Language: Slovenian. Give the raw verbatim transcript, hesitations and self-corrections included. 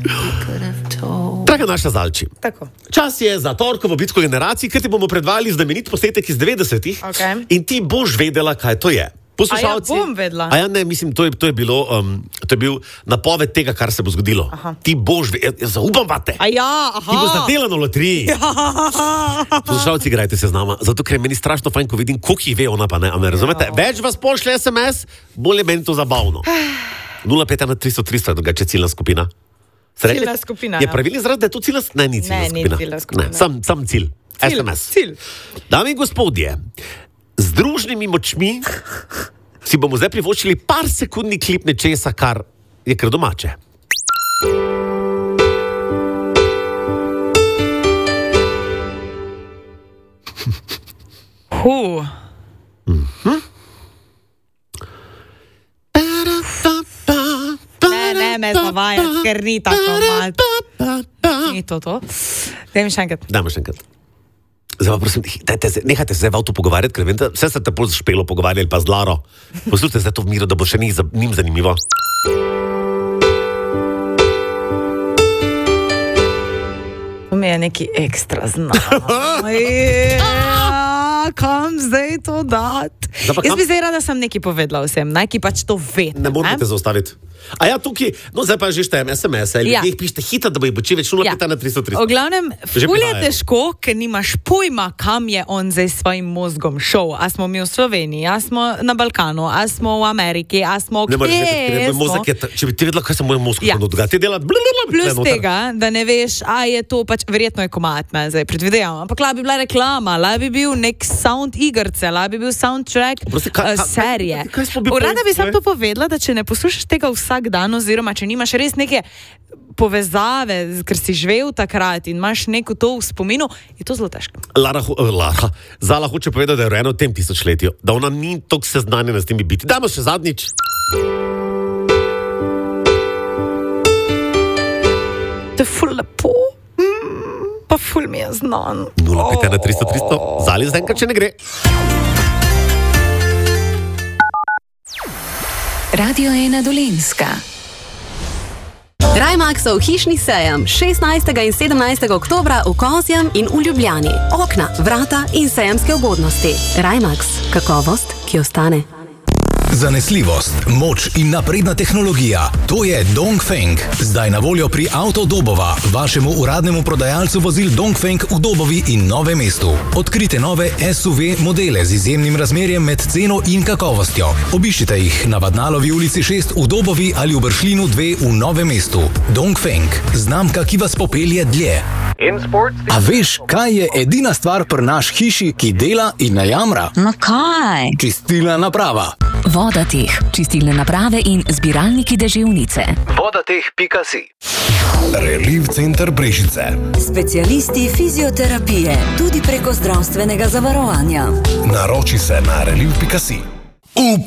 Draga naša Zalči, Tako. čas je za torkovo bitko generacij, ker ti bomo predvajali znamenit posnetek iz devetdesetih Okay. in ti boš vedela, kaj to je. Poslušalci, A ja, bom vedela. A ja, ne, mislim, to je, to je bilo, um, to je bil napoved tega, kar se bo zgodilo. Aha. Ti boš vedela, ja, zaupam vate. A ja, aha. Ti boš zadela na loteriji. Ja. Poslušalci, igrajte se z nama, zato ker je meni strašno fajn, ko vidim, koliko jih ve ona pa ne, a me razumete? Ja. Več vas pošlje es em es, bolj je meni to zabavno. nula pet ena tristo tristo je drugače ciljna skupina. Ste rekli? Ciljna skupina, Je ja. pravilni izraz, da je to ciljna skupina? Ne, ni ciljna Ne, ni skupina. ciljna skupina. Ne, sam, sam cilj. Cilj, es em es. cilj. Dame in gospodje, z družnimi močmi si bomo zdaj privoščili par sekundni klip nečesa, kar je kar domače. Huh. Ne, ne me zavajati, ker ni tako malo. Ni to to. Daj mi še enkrat. Dajmo še enkrat. Zdaj pa prosim, dajte se, nehajte se zdaj v avtu pogovarjati, ker vem, da vse ste te pol z Špelo pogovarjali, pa z Laro. Poslušajte zdaj to v miru, da bo še njih, njim zanimivo. To mi je neki ekstra znano. Ja, kam zdaj to dat? Zdaj pa kam? Jaz bi zdaj rada sem nekaj povedala vsem, naj ki pač to ve. Ne morate zaustaviti. A ja, tukaj, no zdaj pa že štejem es em es-e, Ja. ljudje jih pišete hitro, da bo jih bo čim več nula pet ena tristo tristo. V glavnem, Že ful je prihajajo. težko, ker nimaš pojma, kam je on zdaj s svojim mozgom šel. A smo mi v Sloveniji, a smo na Balkanu, a smo v Ameriki, a smo Ne moreš kje reči, ker je smo. mozek je, ta- če bi ti vedela, kaj se moj mozg Ja. dogaja, ti dela blablabla, Plus tle noter. tega, da ne veš, a je to pač, verjetno je komatna, zdaj predvidevam, ampak la bi bila reklama, la bi bil nek sound igrice, la bi bil soundtrack Prosti, kaj- uh, kaj- serije. kaj smo bi Rada bi povedali? sam to povedala, da če ne poslušaš tega vsak dan, oziroma če nimaš res neke povezave, ker si živel takrat in imaš neko to v spominu, je to zelo težko. Lara, ho- eh, Lara, Zala hoče povedati, da je rojena v tem tisočletju, da ona ni toliko seznanjena s temi biti. Dajmo še zadnjič. To je ful lepo, mm, pa ful mi je znan. nula pet ena tristo tristo, Zali zdaj enkrat, če ne gre. Radio ena Dolenjska. Rajmaksov hišni sejem šestnajstega in sedemnajstega oktobra v Kozjem in v Ljubljani. Okna, vrata in sejemske ugodnosti. Rajmaks, kakovost, ki ostane. Zanesljivost, moč in napredna tehnologija. To je Dongfeng. Zdaj na voljo pri Avto Dobova, vašemu uradnemu prodajalcu vozil Dongfeng v Dobovi in Novem mestu. Odkrite nove es u ve modele z izjemnim razmerjem med ceno in kakovostjo. Obiščite jih na Vadnalovi ulici šest v Dobovi ali v Bršljinu dve v Novem mestu. Dongfeng, znamka, ki vas popelje dlje. A veš, kaj je edina stvar pri naš hiši, ki dela in ne jamra? No kaj? Čistilna naprava. Vodateh, čistilne naprave in zbiralniki deževnice. vodateh pika si. Reliv center Brežice. Specialisti fizioterapije, tudi preko zdravstvenega zavarovanja. Naroči se na reliv pika si.